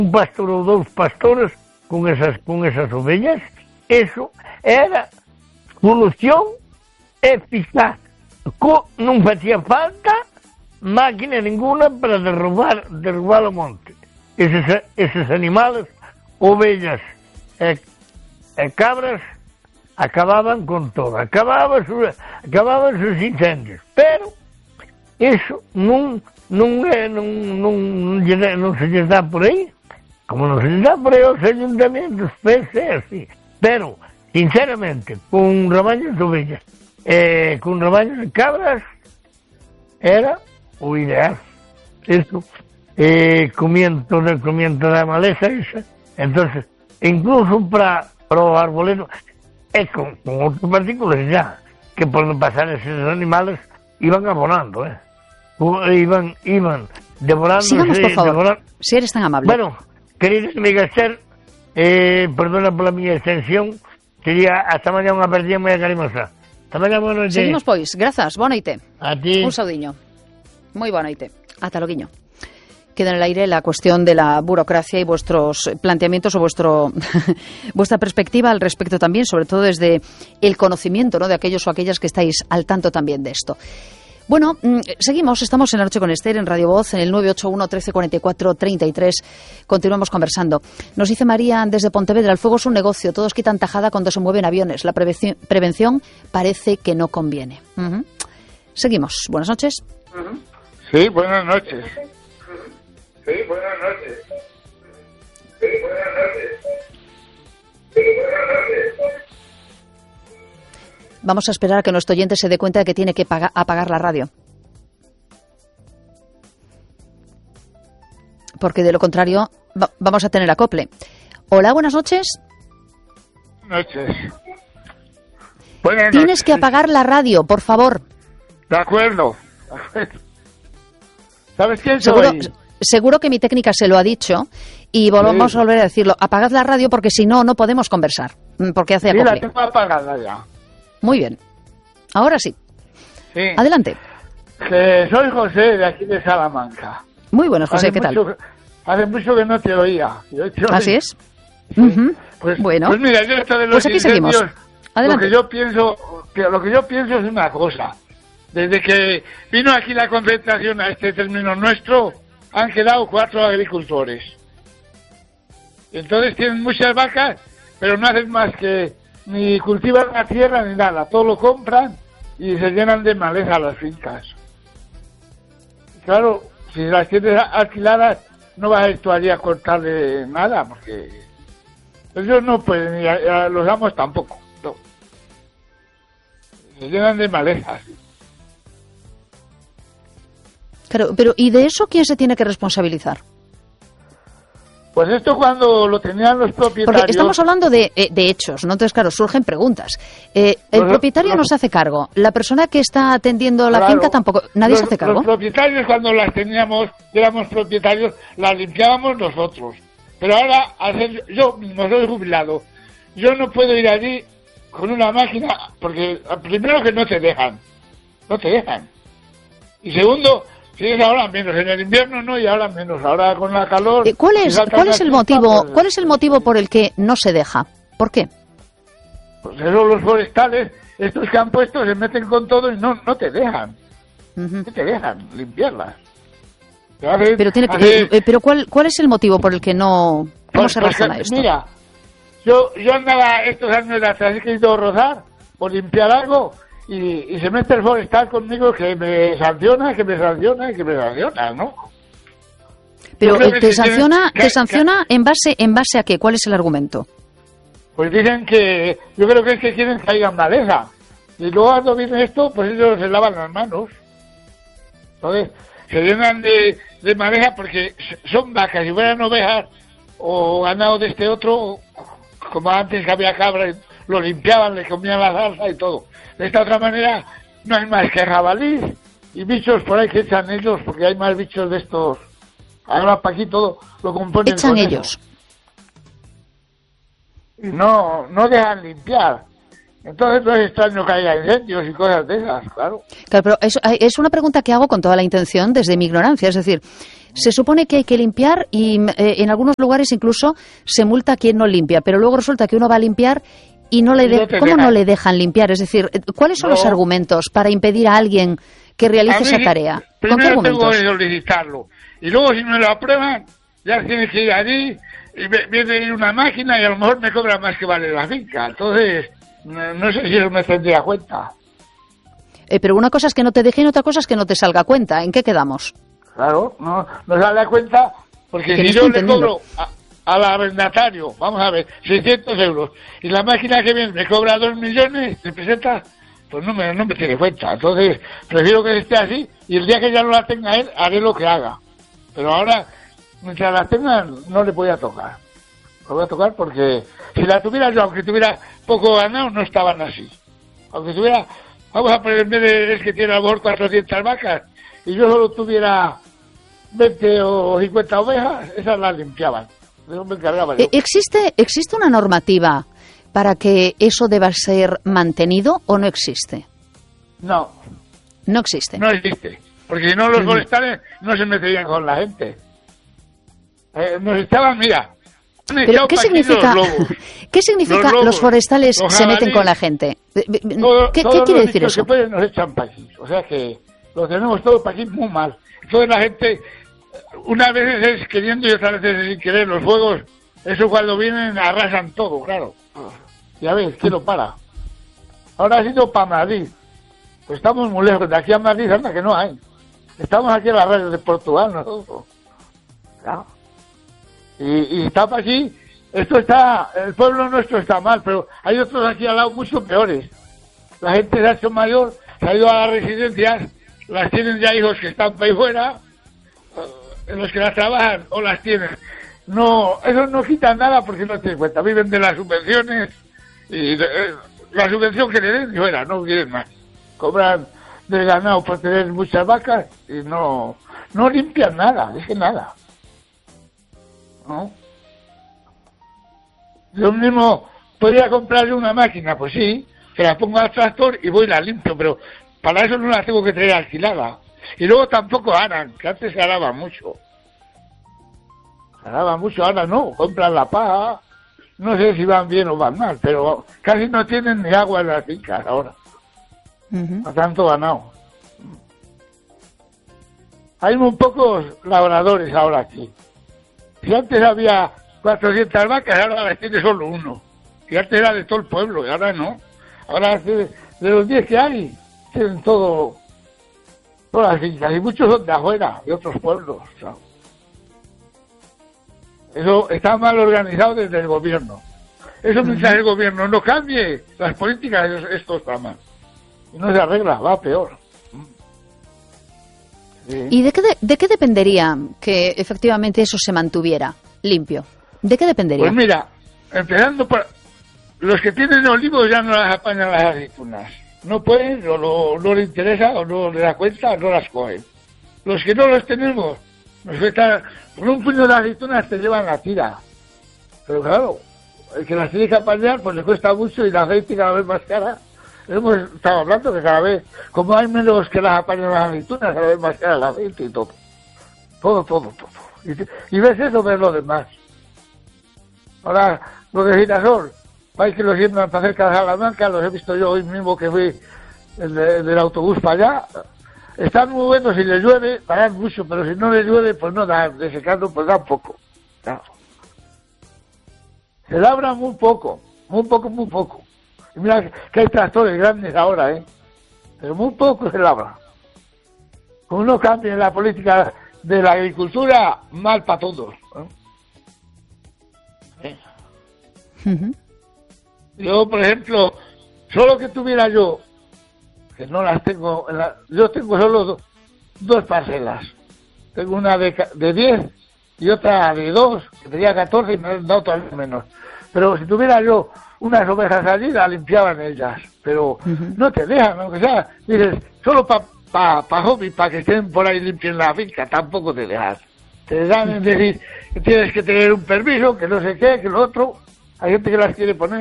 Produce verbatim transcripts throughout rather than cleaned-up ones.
un pastor ou dous pastores con esas, con esas ovellas, eso era solución eficaz. Co, non facía falta máquina ninguna para derrubar, derrubar o monte. Eses, eses animales, ovellas e, e cabras, acababan con todo, acababan os, acababan os incendios, pero eso non, non, é, non, non, non, non se lles dá por aí, como non se lles dá por aí aos ayuntamientos, pense así, pero, sinceramente, con rebaños de ovellas, eh, con rebaños de cabras, era o ideal, eso, eh, comiendo, comiendo da maleza esa, entonces, incluso para, para o arbolero, e con, con outros partículas ya, que por pasar esos animales iban abonando, eh. Iban, iban devorándose. Sigamos, por favor, devorar... si eres tan amable. Bueno, querida amiga Esther, eh, perdona por la miña extensión, sería hasta mañá unha partida moi carimosa. Hasta mañá, boa noite. Seguimos, pois, grazas, boa noite. A ti. Un saudiño. Moi boa noite. Ata loguiño. Queda en el aire la cuestión de la burocracia y vuestros planteamientos o vuestro vuestra perspectiva al respecto también, sobre todo desde el conocimiento, ¿no?, de aquellos o aquellas que estáis al tanto también de esto. Bueno, seguimos, estamos en La Noche con Esther, en Radio Voz, en el nueve ocho uno, trece cuarenta y cuatro, treinta y tres. Continuamos conversando. Nos dice María desde Pontevedra, el fuego es un negocio, todos quitan tajada cuando se mueven aviones. La prevención, prevención parece que no conviene. Uh-huh. Seguimos. Buenas noches. Uh-huh. Sí, buenas noches. Sí, buenas noches. Sí, buenas noches. Sí, buenas noches. Vamos a esperar a que nuestro oyente se dé cuenta de que tiene que paga, apagar la radio. Porque de lo contrario va, vamos a tener acople. Hola, buenas noches. Buenas noches. Buenas Tienes noches. que apagar la radio, por favor. De acuerdo. ¿Sabes quién Seguro, soy? seguro que mi técnica se lo ha dicho y volvemos Sí. a volver a decirlo. Apagad la radio porque si no, no podemos conversar. Porque hace Sí, la acople. tengo apagada ya. Muy bien. Ahora sí. Sí. Adelante. Que soy José, de aquí de Salamanca. Muy buenas, José, Hace ¿qué tal? mucho, hace mucho que no te oía. Yo te oí. Así es. Sí. Ujú. Pues, Bueno. pues mira, yo esto de los Pues aquí seguimos. incendios, Adelante. Lo que yo pienso, que lo que yo pienso es una cosa. Desde que vino aquí la concentración a este término nuestro, han quedado cuatro agricultores. Entonces tienen muchas vacas, pero no hacen más que ni cultivan la tierra ni nada. Todo lo compran y se llenan de maleza las fincas. Claro, si las tienes alquiladas, no vas a ir tú allí a cortarle nada, porque ellos no pueden, y a, a los amos tampoco. No. Se llenan de malezas. Claro, pero ¿y de eso quién se tiene que responsabilizar? Pues esto cuando lo tenían los propietarios... Porque estamos hablando de, eh, de hechos, ¿no? Entonces, claro, surgen preguntas. Eh, el Los- propietario los- no se hace cargo. La persona que está atendiendo la Claro, finca tampoco... ¿Nadie los, se hace cargo? Los propietarios, cuando las teníamos, éramos propietarios, las limpiábamos nosotros. Pero ahora, al ser- yo mismo soy jubilado, yo no puedo ir allí con una máquina, porque primero que no te dejan, no te dejan. Y segundo, si es ahora menos, en el invierno no, y ahora menos, ahora con la calor... Eh, ¿Cuál si es, salta cuál una es el chispa, motivo? pues- ¿Cuál es el motivo por el que no se deja? ¿Por qué? Pues eso, los forestales, estos que han puesto, se meten con todo y no, no te dejan, Ujú. no te dejan limpiarlas. Te hacen- Pero tiene que, hacen- eh, pero ¿cuál, cuál es el motivo por el que no? ¿Cómo Pues- se pues razona que, esto? Mira, yo, yo andaba estos años atrás, he querido rozar o limpiar algo y, y se mete el forestal conmigo que me sanciona, que me sanciona, que me sanciona, ¿no? Pero yo creo eh, que te se tiene- sanciona, que- te sanciona en base, en base a qué? ¿Cuál es el argumento? Pues dicen que, yo creo que es que quieren que haya maleza. Y luego cuando viene esto, pues ellos se lavan las manos. Entonces, se llenan de, de maleza porque son vacas, si fueran ovejas o ganado de este otro, como antes que había cabras, lo limpiaban, le comían la salsa y todo. De esta otra manera, no hay más que jabalís y bichos por ahí que echan ellos, porque hay más bichos de estos. Ahora para aquí todo lo componen Echan con eso. ellos. Y no, no dejan limpiar. Entonces no es extraño que haya incendios y cosas de esas, claro. Claro, pero eso, es una pregunta que hago con toda la intención desde mi ignorancia. Es decir, se supone que hay que limpiar y eh, en algunos lugares incluso se multa a quien no limpia, pero luego resulta que uno va a limpiar y no le de- no ¿cómo dejan. no le dejan limpiar? Es decir, ¿cuáles son no. los argumentos para impedir a alguien que realice a mí, esa tarea? ¿Con qué argumentos? Tengo que solicitarlo. Y luego si me lo aprueban, ya tienes que ir allí y viene una máquina y a lo mejor me cobra más que vale la finca. Entonces... No, no sé si eso me tendría cuenta. Eh, pero una cosa es que no te dejen y otra cosa es que no te salga a cuenta. ¿En qué quedamos? Claro, no, no sale a cuenta porque si yo le cobro a, al arrendatario, vamos a ver, seiscientos euros y la máquina que viene me cobra dos millones de pesetas, pues no me, no me tiene cuenta. Entonces prefiero que esté así y el día que ya no la tenga él haré lo que haga. Pero ahora, mientras la tenga, no le voy a tocar. Lo voy a tocar porque si la tuviera yo, aunque tuviera poco ganado, no estaban así. Aunque tuviera, vamos a poner en vez de es que tiene a lo mejor cuatrocientas vacas y yo solo tuviera veinte o cincuenta ovejas, esas las limpiaban. Yo me encargaba yo. ¿Existe, ¿Existe una normativa para que eso deba ser mantenido o no existe? No. No existe. No existe. Porque si no, los forestales no se meterían con la gente. Eh, nos estaban, mira... ¿Pero qué significa, ¿qué significa los, lobos, los forestales los se meten con la gente? Todo, ¿Qué, ¿qué quiere decir eso? Que pueden, nos echan para aquí. O sea que lo tenemos todo para aquí muy mal. Entonces la gente, unas veces es queriendo y otras veces es sin querer. Los fuegos, eso cuando vienen arrasan todo, claro. Ya ves, ¿quién lo para? Ahora ha sido para Madrid. Pues estamos muy lejos. De aquí a Madrid, anda que no hay. Estamos aquí en la radio de Portugal nosotros. Claro. Y, y está para aquí, esto está, el pueblo nuestro está mal, pero hay otros aquí al lado mucho peores. La gente se ha hecho mayor, se ha ido a las residencias, las tienen ya hijos que están para ahí fuera, en los que las trabajan o las tienen. No, eso no quita nada porque no tienen cuenta, viven de las subvenciones y de, eh, la subvención que le den y fuera, no quieren más. Cobran del ganado por tener muchas vacas y no, no limpian nada, es que nada. ¿No? Yo mismo podría comprarle una máquina, pues sí, que la pongo al tractor y voy y la limpio, pero para eso no la tengo que traer alquilada. Y luego tampoco aran, que antes se araba mucho. Se araba mucho, ahora no, compran la paja, no sé si van bien o van mal, pero casi no tienen ni agua en las fincas ahora. Uh-huh. A tanto ganado. Hay muy pocos labradores ahora aquí. Si antes había cuatrocientas vacas, ahora las tiene solo uno. Y antes era de todo el pueblo, y ahora no. Ahora de, de los diez que hay, tienen todo, todas las fincas. Y muchos son de afuera, de otros pueblos. ¿Sabes? Eso está mal organizado desde el gobierno. Eso mientras el gobierno no cambie las políticas, esto está mal. Y no se arregla, va peor. Sí. ¿Y de qué, de, de qué dependería que efectivamente eso se mantuviera limpio? ¿De qué dependería? Pues mira, empezando por... Los que tienen olivos ya no las apañan las aceitunas. No pueden, o no, no les interesa, o no les da cuenta, o no las cogen. Los que no los tenemos, nos cuesta... Con un puño de aceitunas te llevan la tira. Pero claro, el que las tiene que apañar, pues le cuesta mucho y la aceite cada vez más cara. Hemos estado hablando que cada vez, como hay menos que las apañan las aceitunas, cada vez más cara el aceite y todo. Todo, todo, todo. Y, y ves eso, ves lo demás. Ahora, lo de girasol, vais que lo siembran para cerca de Salamanca, los he visto yo hoy mismo que fui el de, del autobús para allá. Están muy buenos, si les llueve, darán mucho, pero si no les llueve, pues no dan, de secando, pues dan poco. Claro. Se labran muy poco, muy poco, muy poco. Y mira que hay tractores grandes ahora, ¿eh? Pero muy poco se labra. Como no cambie la política de la agricultura, mal para todos. ¿Eh? Uh-huh. Yo, por ejemplo, solo que tuviera yo, que no las tengo, en la, yo tengo solo do, dos parcelas. Tengo una de, de diez y otra de dos, que tenía catorce y me han dado todavía menos. Pero si tuviera yo unas ovejas allí, las limpiaban ellas. Pero uh-huh. no te dejan, aunque sea, dices, solo para pa, pa hobby, para que estén por ahí limpien la finca, tampoco te dejas. Te dan en decir que tienes que tener un permiso, que no sé qué, que lo otro. Hay gente que las quiere poner.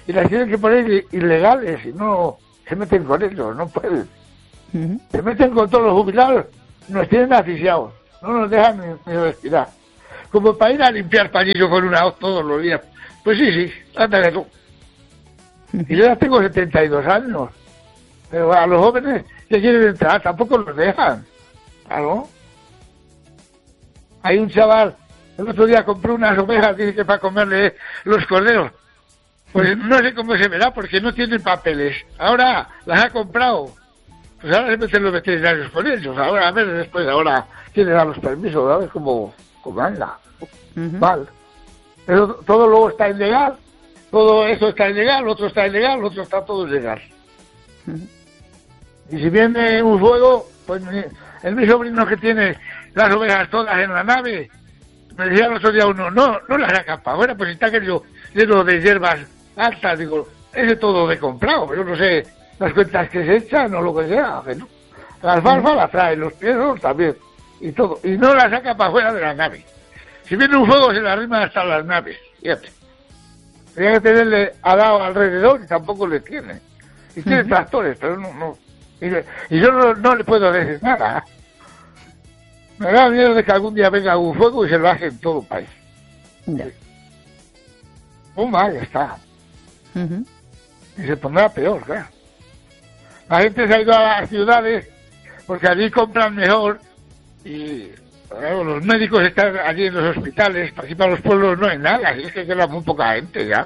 y las tienen que poner ilegales y no se meten con ellos, no pueden. Uh-huh. Se meten con todos los jubilados, nos tienen asfixiados, no nos dejan ni, ni respirar. Como para ir a limpiar pañillo con una hoz todos los días. Pues sí, sí, ándale tú. Uh-huh. Y yo ya tengo setenta y dos años, pero a los jóvenes que quieren entrar tampoco los dejan. Claro. Hay un chaval, el otro día compró unas ovejas, dice que para comerle los corderos. Pues no sé cómo se verá, porque no tienen papeles. Ahora las ha comprado. Pues ahora se meten los veterinarios con ellos. Ahora, a ver, después, ahora, ¿quién le da los permisos? A ver cómo, cómo anda. Uh-huh. Mal. Pero todo luego está ilegal. Todo eso está ilegal, lo otro está ilegal, lo otro está todo ilegal. Uh-huh. Y si viene un fuego, pues el mi sobrino que tiene las ovejas todas en la nave, me decía el otro día uno, no, no las saca para afuera, pues está aquello lleno de hierbas altas, digo, ese todo de comprado, yo no sé las cuentas que se echan o lo que sea, que no. La alfalfa la trae, los piedros también, y todo, y no la saca para afuera de la nave. Si viene un fuego se la arrima hasta las naves, fíjate. Tenía que tenerle adado alrededor y tampoco le tiene. Y tiene uh-huh. tractores, pero no, no. Y, y yo no, no le puedo decir nada. Me da miedo de que algún día venga un fuego y se lo hace en todo el país. No. Muy mal está. Uh-huh. Y se pondrá peor, claro. La gente se ha ido a las ciudades porque allí compran mejor y claro, los médicos están allí en los hospitales. Aquí para los pueblos no hay nada, así es que queda muy poca gente ya.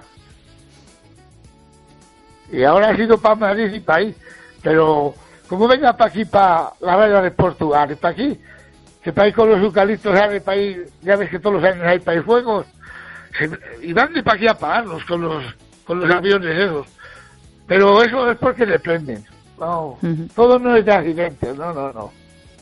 Y ahora ha sido para Madrid y país, pero como venga para aquí, para la raya de Portugal y para aquí, que para ir con los eucaliptos, ¿sabe? Para ir, ya ves que todos los años hay para ir fuegos, se, y van de para aquí a pagarlos con los con los aviones esos. Pero eso es porque le prenden. No, uh-huh. todo no es de accidentes, no, no, no.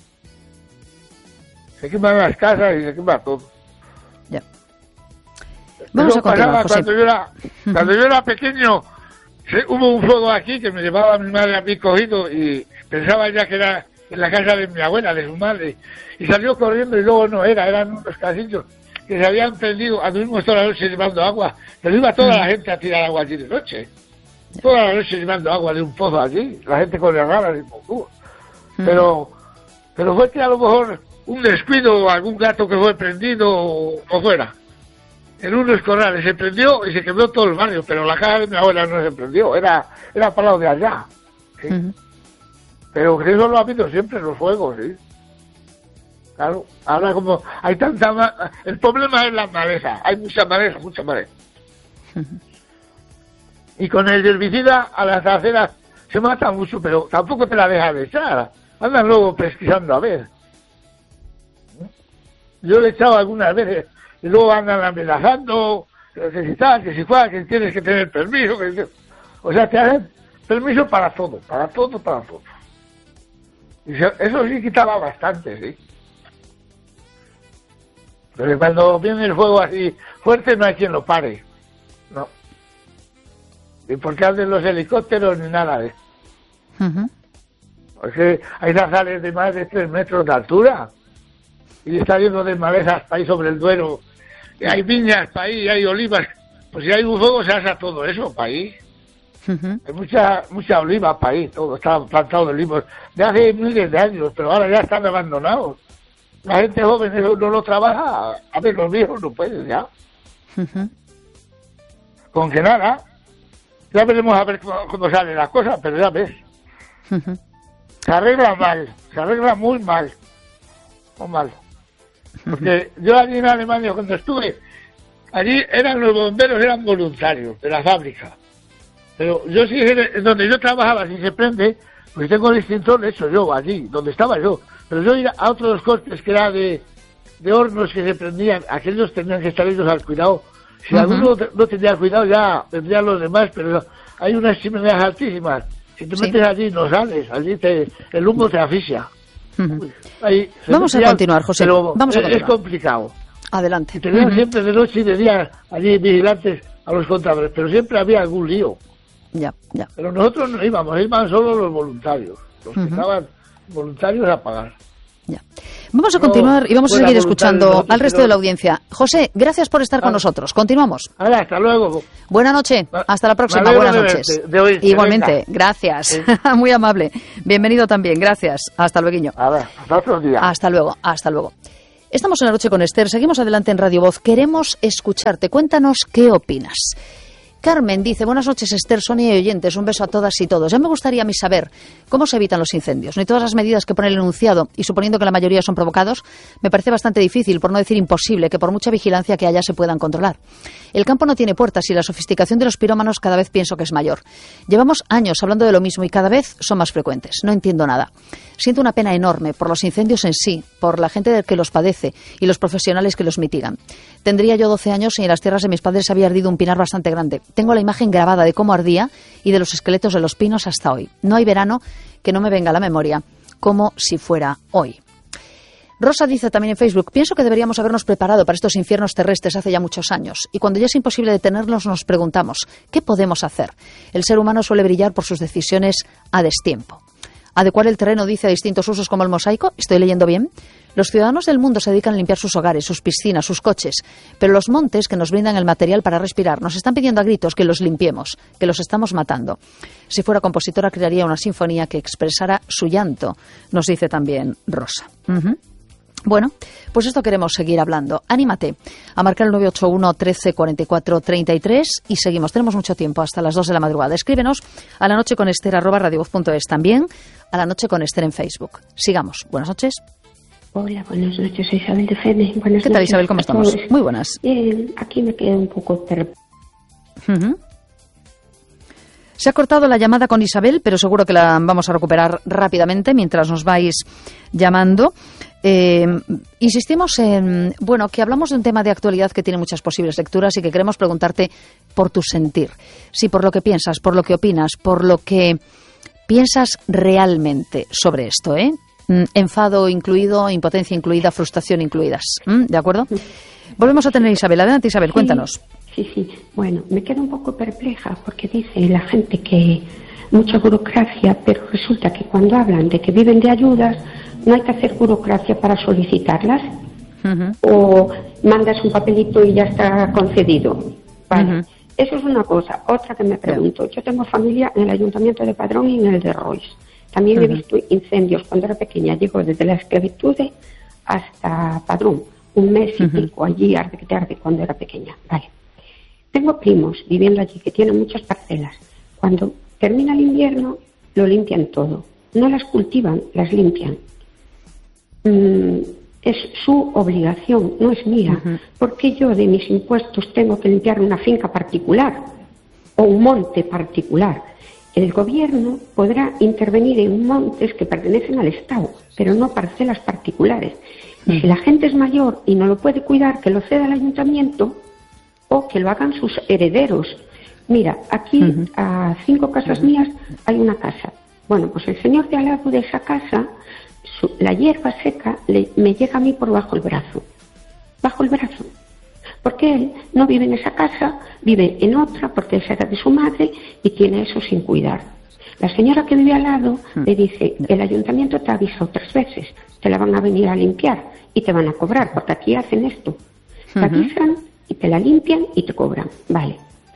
Se queman las casas y se quema todo. Ya. Vamos eso a continuar, José. Cuando yo era, uh-huh. cuando yo era pequeño, se, hubo un fuego aquí que me llevaba mi madre a mí cogido y pensaba ya que era en la casa de mi abuela, de su madre, y salió corriendo y luego no era, eran unos casillos que se habían prendido, anduvimos toda la noche llevando agua, pero iba toda la gente a tirar agua allí de noche, toda la noche llevando agua de un pozo allí, la gente con las ganas y con cubo. Pero, pero fue que a lo mejor un descuido o algún gato que fue prendido o, o fuera. En unos corrales se prendió y se quemó todo el barrio, pero la casa de mi abuela no se prendió, era, era para lo de allá. ¿Sí? Uh-huh. Pero eso lo ha habido siempre los fuegos, ¿sí? Claro, ahora como hay tanta... Ma- el problema es la maleza, hay mucha maleza, mucha maleza. Uh-huh. Y con el herbicida a las aceras se mata mucho, pero tampoco te la deja de echar. Andan luego pesquisando a ver. Yo le he echado algunas veces y luego andan amenazando, que si tal, que si fuera, que tienes que tener permiso. Que... O sea, te hacen permiso para todo, para todo, para todo. Y eso sí quitaba bastante, sí. Pero cuando viene el fuego así fuerte no hay quien lo pare. No. Ni porque anden los helicópteros ni nada de eso. Uh-huh. Porque hay zarzales de más de tres metros de altura. Y está lleno de malezas para ahí sobre el Duero. Y hay viñas para ahí, hay olivas. Pues si hay un fuego se asa todo eso para ahí. Uh-huh. Hay mucha mucha oliva para ahí, todo está plantado de olivos de hace miles de años, pero ahora ya están abandonados. La gente joven eso no lo trabaja, a ver, los viejos no pueden ya. Uh-huh. Con que nada, ya veremos a ver cómo, cómo salen las cosas, pero ya ves. Uh-huh. Se arregla mal, se arregla muy mal, muy mal. Porque uh-huh. yo allí en Alemania cuando estuve, allí eran los bomberos, eran voluntarios de la fábrica. Pero yo sí, donde yo trabajaba, si se prende, pues tengo el extintor hecho yo, allí, donde estaba yo. Pero yo iba a otros cortes que era de, de hornos que se prendían, aquellos tenían que estar ellos al cuidado. Si uh-huh. alguno no tenía cuidado, ya tendrían los demás, pero hay unas chimeneas altísimas. Si te sí. metes allí, no sales, allí te, el humo te asfixia. Uh-huh. Ahí, Vamos a continuar, José. Pero Vamos a es, es complicado. Adelante. Y tenían uh-huh. siempre de noche y de día allí vigilantes a los contadores, pero siempre había algún lío. Ya, ya. Pero nosotros no íbamos, iban solo los voluntarios, los uh-huh. que estaban voluntarios a pagar. Ya. Vamos a continuar y vamos a seguir escuchando al resto de la audiencia. José, gracias por estar con nosotros. Continuamos. Vale, hasta luego. Buenas noches. Hasta la próxima. Buenas noches. De oírte, igualmente. Venga. Gracias. Sí. Muy amable. Bienvenido también. Gracias. Hasta luego. A ver, hasta otro día. Hasta luego. Hasta luego. Estamos en La Noche con Esther. Seguimos adelante en Radio Voz. Queremos escucharte. Cuéntanos qué opinas. Carmen dice, buenas noches Esther, Sonia y oyentes, un beso a todas y todos. Ya me gustaría a mí saber cómo se evitan los incendios. No hay todas las medidas que pone el enunciado y suponiendo que la mayoría son provocados, me parece bastante difícil, por no decir imposible, que por mucha vigilancia que haya se puedan controlar. El campo no tiene puertas y la sofisticación de los pirómanos cada vez pienso que es mayor. Llevamos años hablando de lo mismo y cada vez son más frecuentes. No entiendo nada. Siento una pena enorme por los incendios en sí, por la gente que los padece y los profesionales que los mitigan. Tendría yo doce años y en las tierras de mis padres había ardido un pinar bastante grande. Tengo la imagen grabada de cómo ardía y de los esqueletos de los pinos hasta hoy. No hay verano que no me venga a la memoria como si fuera hoy. Rosa dice también en Facebook, pienso que deberíamos habernos preparado para estos infiernos terrestres hace ya muchos años. Y cuando ya es imposible detenerlos nos preguntamos, ¿qué podemos hacer? El ser humano suele brillar por sus decisiones a destiempo. Adecuar el terreno, dice, a distintos usos como el mosaico. ¿Estoy leyendo bien? Los ciudadanos del mundo se dedican a limpiar sus hogares, sus piscinas, sus coches. Pero los montes que nos brindan el material para respirar nos están pidiendo a gritos que los limpiemos, que los estamos matando. Si fuera compositora crearía una sinfonía que expresara su llanto, nos dice también Rosa. Uh-huh. Bueno, pues esto queremos seguir hablando. Anímate a marcar el nueve ocho uno, trece, cuarenta y cuatro, treinta y tres y seguimos. Tenemos mucho tiempo, hasta las dos de la madrugada. Escríbenos a la noche con Esther arroba radiovoz punto es, también a La Noche con Esther en Facebook. Sigamos. Buenas noches. Hola, buenas noches. Soy Isabel de Fene. Buenas ¿Qué tal, noches, Isabel? ¿Cómo estamos? todos. Muy buenas. Bien, aquí me quedo un poco perpleja. Uh-huh. Se ha cortado la llamada con Isabel, pero seguro que la vamos a recuperar rápidamente mientras nos vais llamando. Eh, insistimos en, bueno, que hablamos de un tema de actualidad que tiene muchas posibles lecturas y que queremos preguntarte por tu sentir. Sí, por lo que piensas, por lo que opinas, por lo que piensas realmente sobre esto, ¿eh? Enfado incluido, impotencia incluida, frustración incluidas. ¿Mm? ¿De acuerdo? Volvemos a tener a Isabel. Adelante, Isabel, Sí, cuéntanos. Sí, sí. Bueno, me quedo un poco perpleja porque dice la gente que mucha burocracia, pero resulta que cuando hablan de que viven de ayudas, no hay que hacer burocracia para solicitarlas. Uh-huh. O mandas un papelito y ya está concedido. Vale. Uh-huh. Eso es una cosa. Otra que me pregunto. Yo tengo familia en el Ayuntamiento de Padrón y en el de Rois. También uh-huh. he visto incendios cuando era pequeña. Llego desde la esclavitud hasta Padrón. Un mes y uh-huh. pico allí, arde que te arde, cuando era pequeña. Vale. Tengo primos viviendo allí que tienen muchas parcelas. Cuando termina el invierno, lo limpian todo. No las cultivan, las limpian. Mm, es su obligación, no es mía. Uh-huh. ¿Por qué yo de mis impuestos tengo que limpiar una finca particular o un monte particular? El gobierno podrá intervenir en montes que pertenecen al Estado, pero no parcelas particulares. Y uh-huh. si la gente es mayor y no lo puede cuidar, que lo ceda al ayuntamiento o que lo hagan sus herederos. Mira, aquí uh-huh. a cinco casas uh-huh. mías hay una casa. Bueno, pues el señor de al lado de esa casa, su, la hierba seca le, me llega a mí por bajo el brazo. Bajo el brazo. Porque él no vive en esa casa, vive en otra, porque esa era de su madre y tiene eso sin cuidar. La señora que vive al lado uh-huh. le dice, el ayuntamiento te ha avisado tres veces, te la van a venir a limpiar y te van a cobrar, porque aquí hacen esto. Te uh-huh. avisan y te la limpian y te cobran. Vale.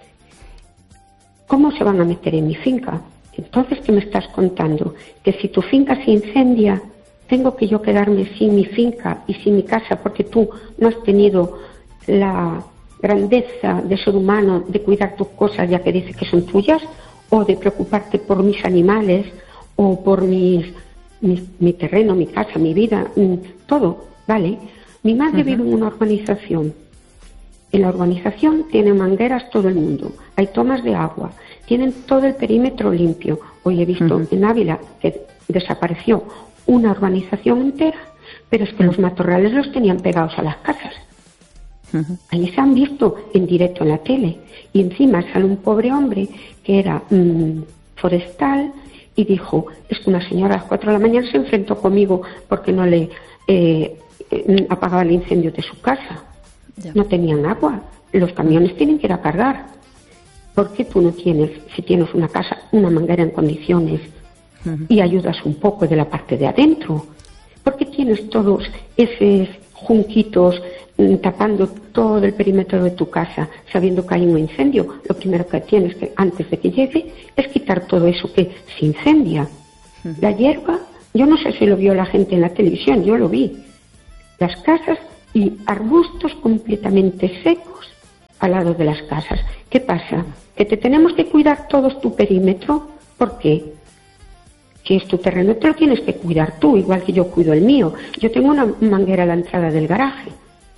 ¿Cómo se van a meter en mi finca? Entonces, ¿qué me estás contando? Que si tu finca se incendia, tengo que yo quedarme sin mi finca y sin mi casa porque tú no has tenido la grandeza de ser humano de cuidar tus cosas ya que dices que son tuyas, o de preocuparte por mis animales o por mis, mis, mi terreno, mi casa, mi vida, todo, ¿vale? Mi madre uh-huh. vive en una urbanización. En la urbanización tienen mangueras todo el mundo, hay tomas de agua, tienen todo el perímetro limpio. Hoy he visto uh-huh. en Ávila que desapareció una urbanización entera, pero es que uh-huh. los matorrales los tenían pegados a las casas. Uh-huh. Allí se han visto en directo en la tele. Y encima sale un pobre hombre que era mmm, forestal y dijo, es que una señora a las cuatro de la mañana se enfrentó conmigo porque no le eh, eh, apagaba el incendio de su casa. Ya. No tenían agua, los camiones tienen que ir a cargar. ¿Por qué tú no tienes, si tienes una casa, una manguera en condiciones uh-huh. y ayudas un poco de la parte de adentro? ¿Por qué tienes todos esos junquitos mm, tapando todo el perímetro de tu casa, sabiendo que hay un incendio? Lo primero que tienes que, antes de que llegue, es quitar todo eso que se incendia. La hierba, yo no sé si lo vio la gente en la televisión, yo lo vi. Las casas y arbustos completamente secos al lado de las casas. ¿Qué pasa? ¿Que te tenemos que cuidar todos tu perímetro? ¿Por qué? Si es tu terreno, te lo tienes que cuidar tú, igual que yo cuido el mío. Yo tengo una manguera a la entrada del garaje.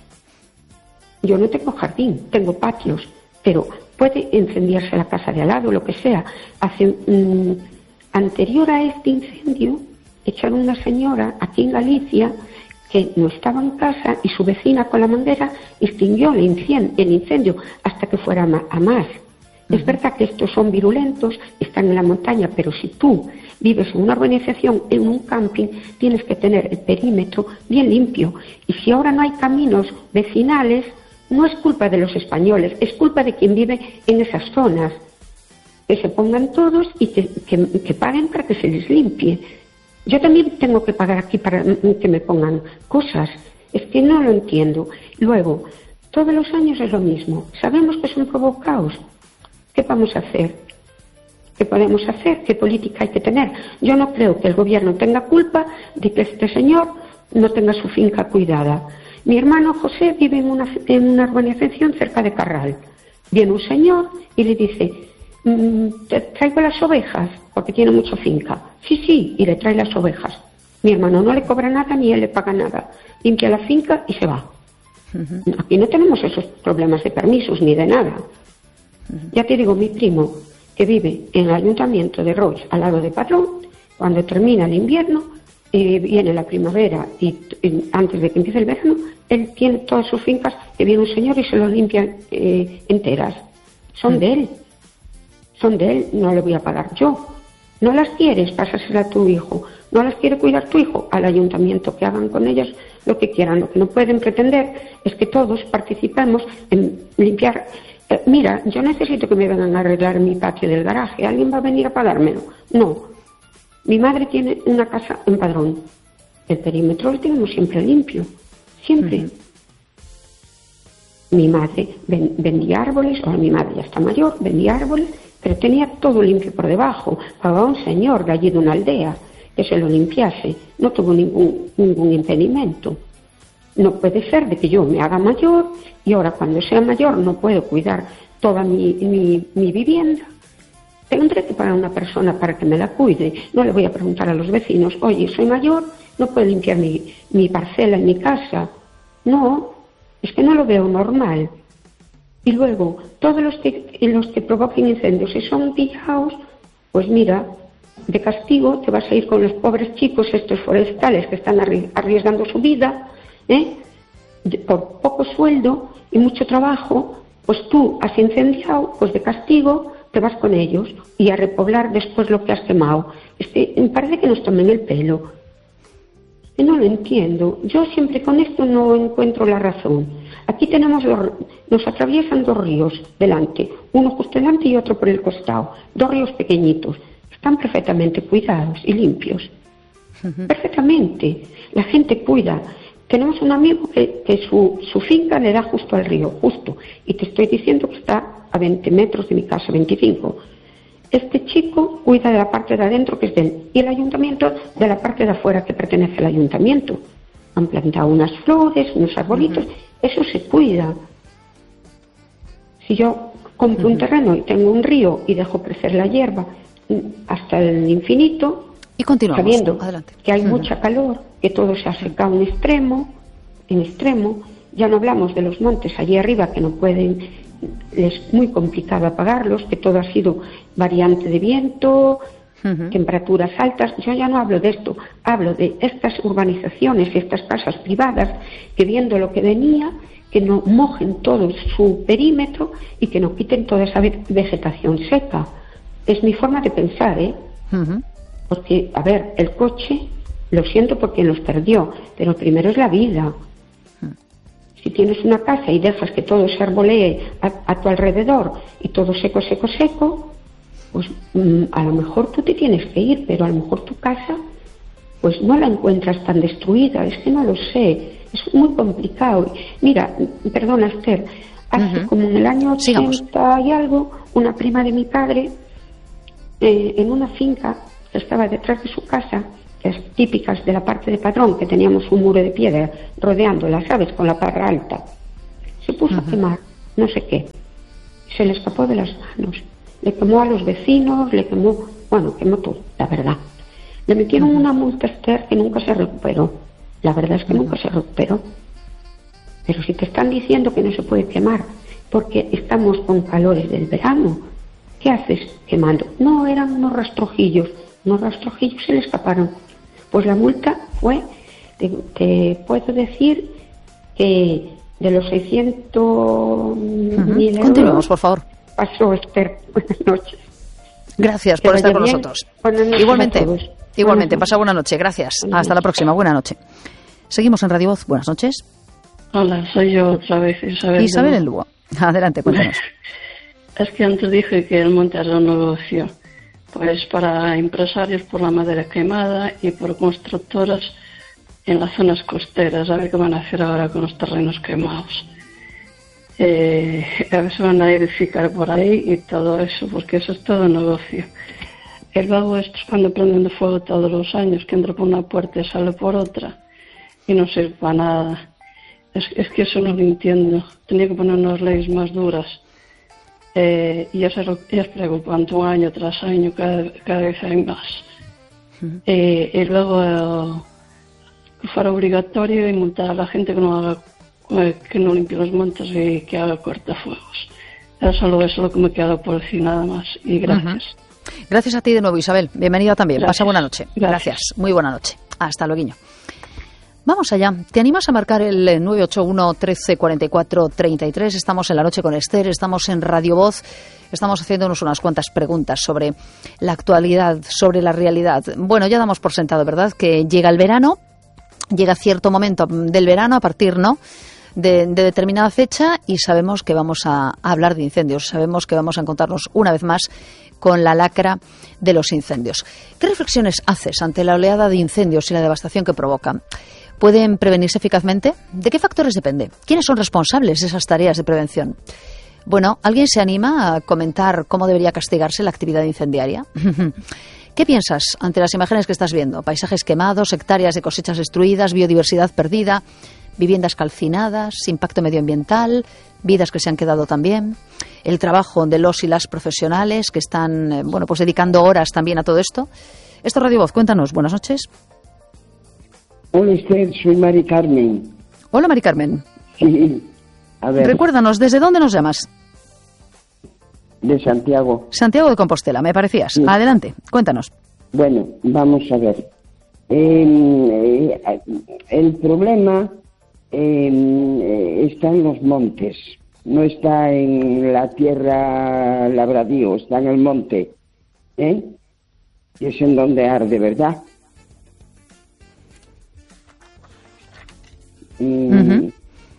Yo no tengo jardín, tengo patios, pero puede incendiarse la casa de al lado, lo que sea. Hace mmm, anterior a este incendio, echaron una señora aquí en Galicia que no estaba en casa y su vecina con la manguera extinguió el incendio, el incendio hasta que fuera a más. Es verdad que estos son virulentos, están en la montaña, pero si tú vives en una urbanización, en un camping, tienes que tener el perímetro bien limpio. Y si ahora no hay caminos vecinales, no es culpa de los españoles, es culpa de quien vive en esas zonas. Que se pongan todos y que, que, que paguen para que se les limpie. Yo también tengo que pagar aquí para que me pongan cosas. Es que no lo entiendo. Luego, todos los años es lo mismo. Sabemos que son provocados. ¿Qué vamos a hacer? ¿Qué podemos hacer? ¿Qué política hay que tener? Yo no creo que el gobierno tenga culpa de que este señor no tenga su finca cuidada. Mi hermano José vive en una, en una urbanización cerca de Carral. Viene un señor y le dice, ¿te traigo las ovejas? Porque tiene mucha finca. Sí, sí, y le trae las ovejas. Mi hermano no le cobra nada ni él le paga nada. Limpia la finca y se va. Uh-huh. Aquí no tenemos esos problemas de permisos ni de nada. Uh-huh. Ya te digo, mi primo, que vive en el ayuntamiento de Roig, al lado de Padrón, cuando termina el invierno, eh, viene la primavera y, y antes de que empiece el verano, él tiene todas sus fincas, que viene un señor y se las limpia eh, enteras. Son uh-huh. de él. Son de él, no le voy a pagar yo. No las quieres, pásasela a tu hijo. No las quiere cuidar tu hijo, al ayuntamiento, que hagan con ellas lo que quieran. Lo que no pueden pretender es que todos participemos en limpiar. Eh, mira, yo necesito que me vengan a arreglar mi patio del garaje. ¿Alguien va a venir a pagármelo? No. Mi madre tiene una casa en Padrón. El perímetro lo tenemos siempre limpio. Siempre. Uh-huh. Mi madre ven, vendía árboles, ahora mi madre ya está mayor, vendía árboles, pero tenía todo limpio por debajo. Pagaba un señor de allí de una aldea que se lo limpiase. No tuvo ningún, ningún impedimento. No puede ser de que yo me haga mayor y ahora cuando sea mayor no puedo cuidar toda mi, mi, mi vivienda. Tendré que pagar a una persona para que me la cuide. No le voy a preguntar a los vecinos, oye, soy mayor, no puedo limpiar mi, mi parcela en mi casa. No, es que no lo veo normal. Y luego, todos los que, los que provoquen incendios, si son pillados, pues mira, de castigo te vas a ir con los pobres chicos estos forestales que están arriesgando su vida, ¿eh? De, por poco sueldo y mucho trabajo, pues tú has incendiado, pues de castigo te vas con ellos y a repoblar después lo que has quemado. Es que me parece que nos tomen el pelo. Y no lo entiendo. Yo siempre con esto no encuentro la razón. Aquí tenemos los, nos atraviesan dos ríos delante, uno justo delante y otro por el costado, dos ríos pequeñitos, están perfectamente cuidados y limpios, uh-huh. perfectamente, la gente cuida. Tenemos un amigo que, que su, su finca le da justo al río, justo, y te estoy diciendo que está a veinte metros de mi casa, veinticinco. Este chico cuida de la parte de adentro, que es de él, y el ayuntamiento de la parte de afuera, que pertenece al ayuntamiento. Han plantado unas flores, unos arbolitos, uh-huh. eso se cuida. Si yo compro uh-huh. un terreno y tengo un río y dejo crecer la hierba hasta el infinito, y continuamos, sabiendo adelante. que hay uh-huh. mucha calor, que todo se ha secado en extremo, en extremo, ya no hablamos de los montes allí arriba que no pueden, es muy complicado apagarlos, que todo ha sido variante de viento, uh-huh. temperaturas altas. Yo ya no hablo de esto, hablo de estas urbanizaciones y estas casas privadas que viendo lo que venía, que no mojen todo su perímetro y que no quiten toda esa vegetación seca. Es mi forma de pensar, ¿eh? Uh-huh. Porque, a ver, el coche, lo siento por quien los perdió, pero primero es la vida. Uh-huh. Si tienes una casa y dejas que todo se arbolee a, a tu alrededor y todo seco, seco, seco, pues mm, a lo mejor tú te tienes que ir, pero a lo mejor tu casa pues no la encuentras tan destruida, es que no lo sé, es muy complicado. Mira, perdona Esther, hace uh-huh. como en el año ochenta y algo, una prima de mi padre, eh, en una finca que estaba detrás de su casa, que es típicas de la parte de Padrón, que teníamos un muro de piedra rodeándola, ¿sabes?, con la parra alta, se puso uh-huh. a quemar no sé qué, se le escapó de las manos, le quemó a los vecinos, le quemó, bueno, quemó todo, la verdad. Le metieron uh-huh. una multa, Esther, que nunca se recuperó. La verdad es que uh-huh. nunca se recuperó. Pero si te están diciendo que no se puede quemar porque estamos con calores del verano, ¿qué haces quemando? No, eran unos rastrojillos, unos rastrojillos se le escaparon. Pues la multa fue, te, te puedo decir que de los seiscientos mil euros... Continuemos, por favor. Pasó, Esther. Buenas noches. Gracias por estar con bien. nosotros. Igualmente, igualmente. Pasa buena noche. Gracias. Buenas Hasta noches. La próxima. Buena noche. Seguimos en Radio Voz. Buenas noches. Hola, soy yo otra vez, Isabel. Isabel en Lugo. Adelante, cuéntanos. Es que antes dije que el monte era un negocio, pues para empresarios por la madera quemada y por constructoras en las zonas costeras. A ver qué van a hacer ahora con los terrenos quemados. Eh, a ver si van a edificar por ahí y todo eso, porque eso es todo negocio. El vago esto es cuando prenden de fuego todos los años, que entra por una puerta y sale por otra y no sirve para nada. Es, es que eso no lo entiendo. Tenía que poner unas leyes más duras. Eh, y eso es, lo, es preocupante, un año tras año, cada, cada vez hay más. Uh-huh. Eh, y luego eh, que fuera obligatorio y multar a la gente que no haga que no limpie los montes y que haga cortafuegos. Era solo eso lo que me queda por decir, nada más. Y gracias. Uh-huh. Gracias a ti de nuevo, Isabel. Bienvenida también. Gracias. Pasa buena noche. Gracias. Gracias. Muy buena noche. Hasta luego. Vamos allá. ¿Te animas a marcar el nueve ocho uno, trece, cuarenta y cuatro, treinta y tres? Estamos en La Noche con Esther, estamos en Radio Voz, estamos haciéndonos unas cuantas preguntas sobre la actualidad, sobre la realidad. Bueno, ya damos por sentado, ¿verdad?, que llega el verano, llega cierto momento del verano, a partir, ¿no?, de, de determinada fecha, y sabemos que vamos a, a hablar de incendios, sabemos que vamos a encontrarnos una vez más con la lacra de los incendios. ¿Qué reflexiones haces ante la oleada de incendios y la devastación que provocan? ¿Pueden prevenirse eficazmente? ¿De qué factores depende? ¿Quiénes son responsables de esas tareas de prevención? Bueno, ¿alguien se anima a comentar cómo debería castigarse la actividad incendiaria? ¿Qué piensas ante las imágenes que estás viendo? Paisajes quemados, hectáreas de cosechas destruidas, biodiversidad perdida, viviendas calcinadas, impacto medioambiental, vidas que se han quedado también, el trabajo de los y las profesionales que están, bueno, pues dedicando horas también a todo esto. Esto es Radio Voz, cuéntanos. Buenas noches. Hola, Esther, soy Mari Carmen. Hola, Mari Carmen. Sí, a ver. Recuérdanos, ¿desde dónde nos llamas? De Santiago. Santiago de Compostela, me parecías. Sí. Adelante, cuéntanos. Bueno, vamos a ver. Eh, eh, el problema eh, está en los montes, no está en la tierra labradío, está en el monte, ¿eh? Y es en donde arde, ¿verdad? Uh-huh.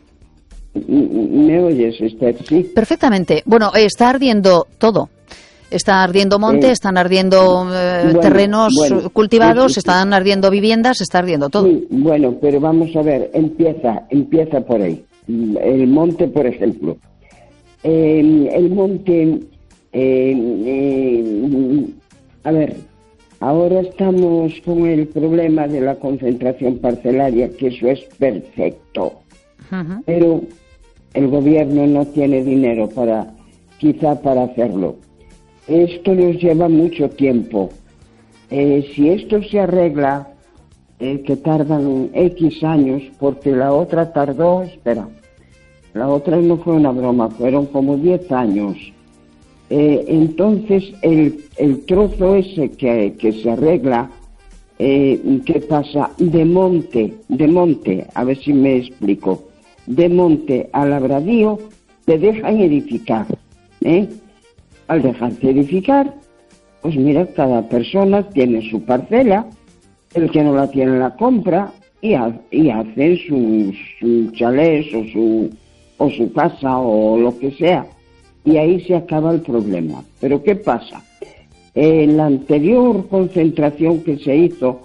¿Me oyes, Esther? Sí. Perfectamente. Bueno, está ardiendo todo. Está ardiendo monte, eh, están ardiendo eh, bueno, terrenos bueno, cultivados, sí, sí, están ardiendo viviendas, está ardiendo todo. Sí, bueno, pero vamos a ver, empieza, empieza por ahí. El monte, por ejemplo. Eh, el monte, eh, eh, a ver, ahora estamos con el problema de la concentración parcelaria, que eso es perfecto. Uh-huh. Pero el gobierno no tiene dinero para, quizá para hacerlo. Esto nos lleva mucho tiempo. Eh, si esto se arregla, eh, que tardan X años, porque la otra tardó, espera, la otra no fue una broma, fueron como diez años. Eh, entonces, el, el trozo ese que, que se arregla, eh, ¿qué pasa? De monte, de monte, a ver si me explico, de monte a labradío, te dejan edificar, ¿eh? Al dejarse edificar, pues mira, cada persona tiene su parcela, el que no la tiene la compra y, ha, y hace su, su chalés o su, o su casa o lo que sea. Y ahí se acaba el problema. Pero ¿qué pasa? En la anterior concentración que se hizo,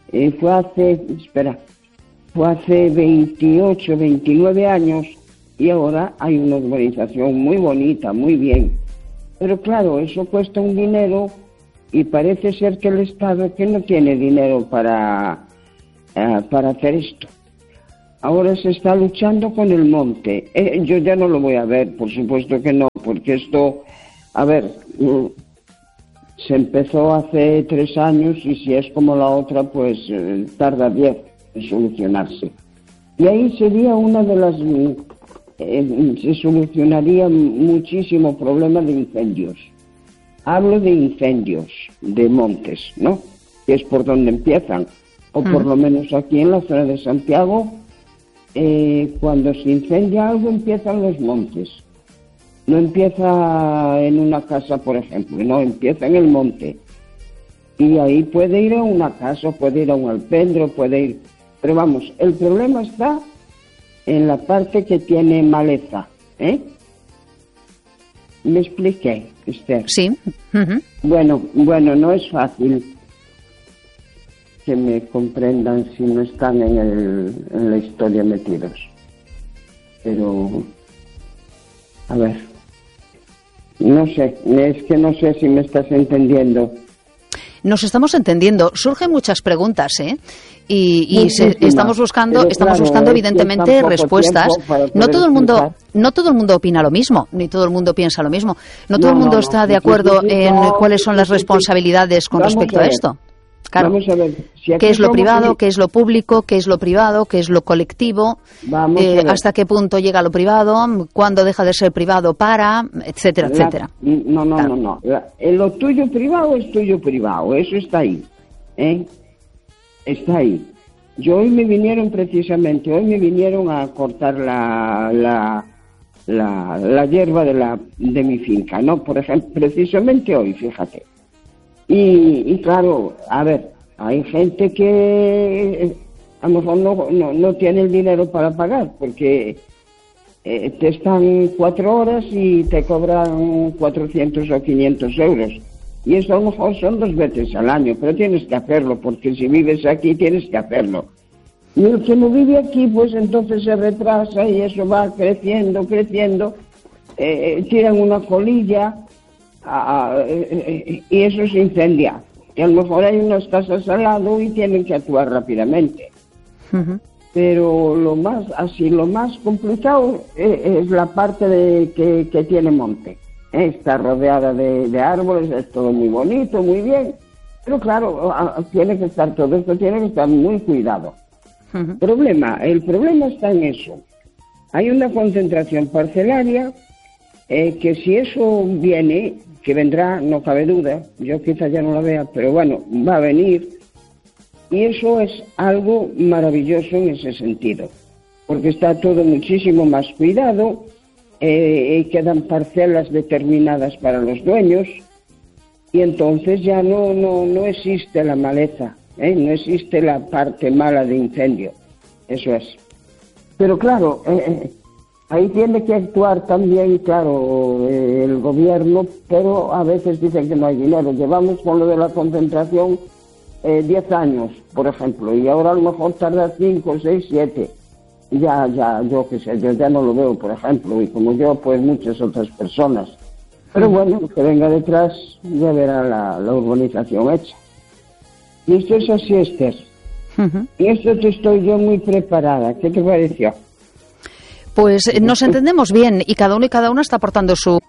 eh, fue hace, espera, fue hace veintiocho, veintinueve años y ahora hay una urbanización muy bonita, muy bien. Pero claro, eso cuesta un dinero y parece ser que el Estado que no tiene dinero para, uh, para hacer esto. Ahora se está luchando con el monte. Eh, yo ya no lo voy a ver, por supuesto que no, porque esto, a ver, uh, se empezó hace tres años y si es como la otra, pues uh, tarda diez en solucionarse. Y ahí sería una de las... Uh, eh, se solucionaría muchísimo problema de incendios. Hablo de incendios de montes, ¿no? Que es por donde empiezan. O por mm. lo menos aquí en la zona de Santiago, eh, cuando se incendia algo empiezan los montes. No empieza en una casa, por ejemplo, no, empieza en el monte. Y ahí puede ir a una casa, puede ir a un alpendro, puede ir... Pero vamos, el problema está en la parte que tiene maleza, ¿eh? ¿Me expliqué, Esther? Sí. Uh-huh. Bueno, bueno, no es fácil que me comprendan si no están en, el, en la historia metidos. Pero, a ver, no sé, es que no sé si me estás entendiendo. Nos estamos entendiendo. Surgen muchas preguntas, ¿eh? Y, y se, estamos buscando, Pero estamos claro, buscando evidentemente respuestas. No todo el mundo, explicar. no todo el mundo opina lo mismo, ni todo el mundo piensa lo mismo. No todo no, el mundo no, está no, de acuerdo sí, sí, en no, cuáles son las responsabilidades con respecto a, a esto. Claro. Vamos a ver, si ¿qué es lo privado, que... qué es lo público, qué es lo privado, qué es lo colectivo? Vamos eh, hasta qué punto llega lo privado, cuándo deja de ser privado para, etcétera, La... etcétera. No, no, claro. no, no. La... Lo tuyo privado es tuyo privado, eso está ahí, ¿eh? Está ahí. Yo hoy me vinieron precisamente, hoy me vinieron a cortar la la, la, la hierba de la de mi finca, ¿no? Por ejemplo, precisamente hoy, fíjate. Y, y claro, a ver, hay gente que a lo mejor no, no, no tiene el dinero para pagar, porque eh, te están cuatro horas y te cobran cuatrocientos o quinientos euros. Y eso a lo mejor son dos veces al año, pero tienes que hacerlo, porque si vives aquí tienes que hacerlo. Y el que no vive aquí, pues entonces se retrasa y eso va creciendo, creciendo, eh, tiran una colilla a, a, eh, y eso se incendia. Y a lo mejor hay unas casas al lado y tienen que actuar rápidamente. Uh-huh. Pero lo más, así, lo más complicado es, es la parte de que, que tiene monte. Está rodeada de, de árboles, es todo muy bonito, muy bien, pero claro, tiene que estar todo esto, tiene que estar muy cuidado. Uh-huh. Problema, el problema está en eso. Hay una concentración parcelaria eh, que si eso viene, que vendrá, no cabe duda, yo quizás ya no la vea, pero bueno, va a venir, y eso es algo maravilloso en ese sentido, porque está todo muchísimo más cuidado. Eh, quedan parcelas determinadas para los dueños y entonces ya no no no existe la maleza, ¿eh? No existe la parte mala de incendio, eso es. Pero claro, eh, ahí tiene que actuar también, claro, eh, el gobierno, pero a veces dicen que no hay dinero. Llevamos con lo de la concentración eh, diez años, por ejemplo, y ahora a lo mejor tarda cinco, seis, siete. Ya, ya, yo qué sé, yo ya no lo veo, por ejemplo, y como yo, pues muchas otras personas. Pero bueno, que venga detrás ya verá la, la urbanización hecha. Y esto es así, Esther. Uh-huh. Y esto estoy yo muy preparada. ¿Qué te pareció? Pues nos entendemos bien y cada uno y cada una está aportando su